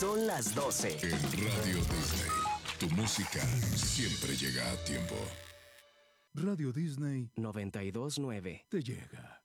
Son las 12. En Radio Disney, tu música siempre llega a tiempo. Radio Disney 92.9. te llega.